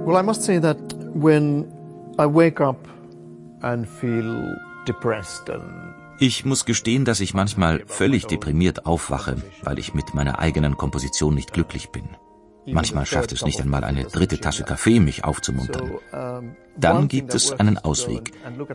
Well, I must say that when I wake up and feel depressed and Ich muss gestehen, dass ich manchmal völlig deprimiert aufwache, weil ich mit meiner eigenen Komposition nicht glücklich bin. Manchmal schafft es nicht einmal eine dritte Tasse Kaffee, mich aufzumuntern. Dann gibt es einen Ausweg.